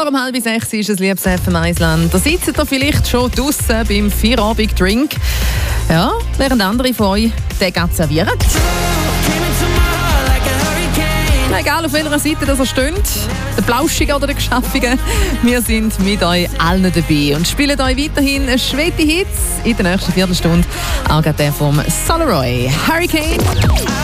Vor um 5:30 ist es liebes FM1-Land. Da sitzt ihr vielleicht schon draussen beim Feierabend-Drink. Ja, während andere von euch den gerade servieren. Egal auf welcher Seite das steht, der Blauschigen oder der Geschaffigen, wir sind mit euch allen dabei und spielen euch weiterhin schwede Hits in der nächsten Viertelstunde. Auch der vom Solaroy Hurricane.